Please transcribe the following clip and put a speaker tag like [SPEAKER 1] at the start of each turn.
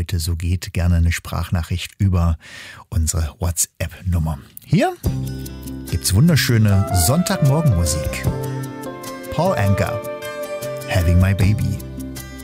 [SPEAKER 1] heute so geht, gerne eine Sprachnachricht über unsere WhatsApp-Nummer. Hier gibt's wunderschöne Sonntagmorgenmusik. Paul Anka, Having My Baby.